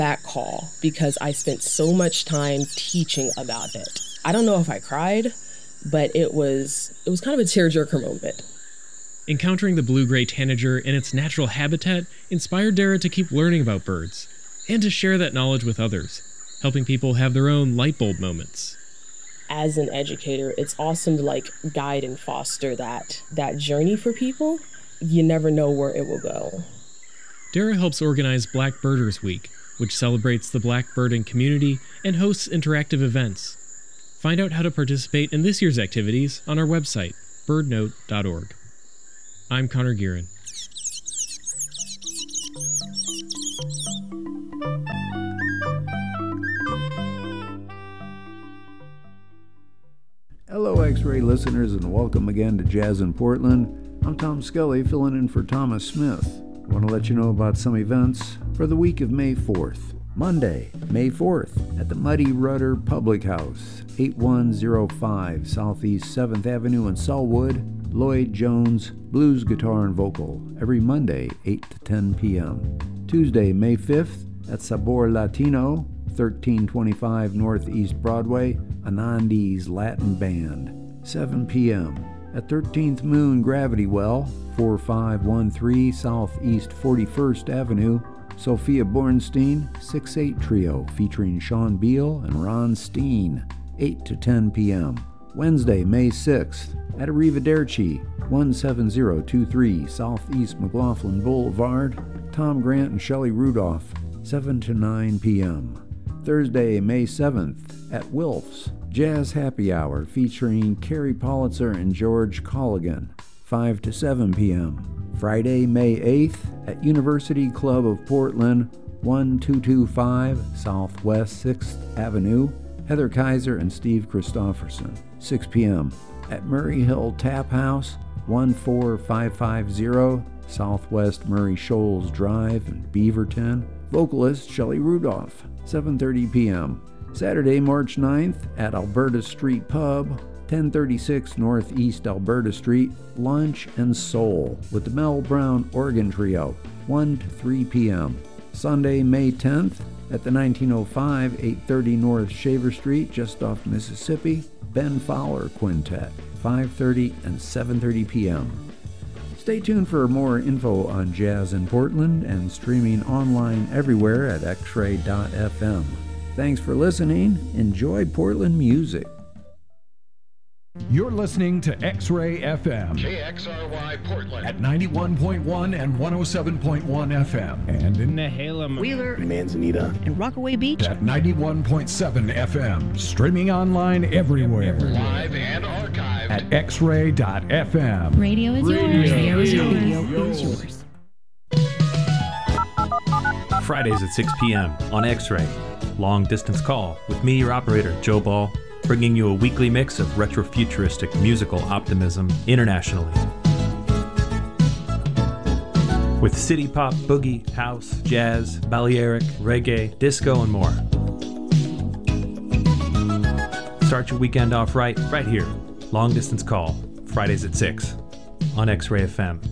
that call because I spent so much time teaching about it. I don't know if I cried, but it was kind of a tearjerker moment. Encountering the blue-gray tanager in its natural habitat inspired Dara to keep learning about birds and to share that knowledge with others, helping people have their own light bulb moments. As an educator, it's awesome to guide and foster that journey for people. You never know where it will go. Dara helps organize Black Birders Week, which celebrates the black birding community and hosts interactive events. Find out how to participate in this year's activities on our website, birdnote.org. I'm Connor Guerin. Hello, X-Ray listeners, and welcome again to Jazz in Portland. I'm Tom Scully, filling in for Thomas Smith. I want to let you know about some events for the week of May 4th. Monday, May 4th, at the Muddy Rudder Public House, 8105 Southeast 7th Avenue in Sellwood. Lloyd Jones, blues guitar and vocal, every Monday, 8 to 10 p.m. Tuesday, May 5th, at Sabor Latino, 1325 Northeast Broadway, Anandi's Latin Band, 7 p.m. At 13th Moon Gravity Well, 4513 Southeast 41st Avenue, Sophia Bornstein, 6/8 Trio, featuring Sean Beal and Ron Steen, 8 to 10 p.m. Wednesday, May 6th, at Arrivederci, 17023 Southeast McLaughlin Boulevard, Tom Grant and Shelley Rudolph, 7 to 9 p.m. Thursday, May 7th, at Wilf's, Jazz Happy Hour, featuring Carrie Politzer and George Colligan, 5 to 7 p.m. Friday, May 8th, at University Club of Portland, 1225 Southwest 6th Avenue, Heather Kaiser and Steve Christofferson, 6 p.m. At Murray Hill Tap House, 14550 Southwest Murray Shoals Drive in Beaverton, vocalist Shelley Rudolph, 7:30 p.m. Saturday, March 9th, at Alberta Street Pub, 1036 Northeast Alberta Street, Lunch and Soul with the Mel Brown Organ Trio, 1 to 3 p.m. Sunday, May 10th, at the 1905 830 North Shaver Street, just off Mississippi, Ben Fowler Quintet, 5:30 and 7:30 p.m. Stay tuned for more info on Jazz in Portland and streaming online everywhere at xray.fm. Thanks for listening. Enjoy Portland music. You're listening to X-Ray FM. KXRY Portland. At 91.1 and 107.1 FM. And in Nehalem, Wheeler, Manzanita, and Rockaway Beach. At 91.7 FM. Streaming online everywhere. Live and archived. At xray.fm. Radio is yours. Radio is yours. Fridays at 6 p.m. on X-Ray. Long Distance Call with me, your operator, Joe Ball, bringing you a weekly mix of retro-futuristic musical optimism internationally. With city pop, boogie, house, jazz, Balearic, reggae, disco, and more. Start your weekend off right here. Long Distance Call, Fridays at 6 on X-Ray FM.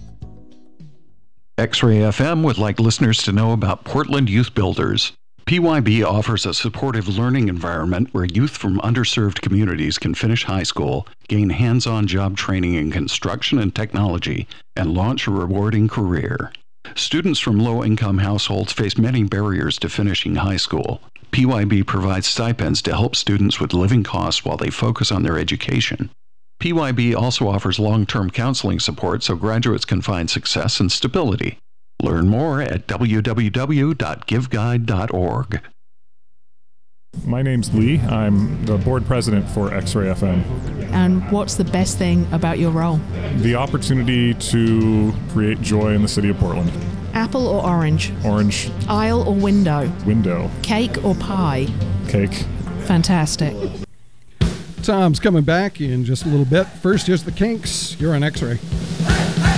X-Ray FM would like listeners to know about Portland Youth Builders. PYB offers a supportive learning environment where youth from underserved communities can finish high school, gain hands-on job training in construction and technology, and launch a rewarding career. Students from low-income households face many barriers to finishing high school. PYB provides stipends to help students with living costs while they focus on their education. PYB also offers long-term counseling support so graduates can find success and stability. Learn more at www.giveguide.org. My name's Lee. I'm the board president for X-Ray FM. And what's the best thing about your role? The opportunity to create joy in the city of Portland. Apple or orange? Orange. Aisle or window? Window. Cake or pie? Cake. Fantastic. Tom's coming back in just a little bit. First, here's the Kinks. You're on X-Ray.